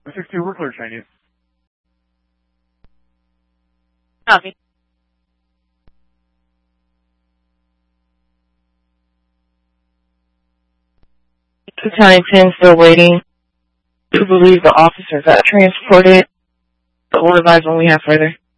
162, we're clear, Chinese. Copy. Battalion 10 still waiting. We believe the officer got transported, but we'll advise when we have further.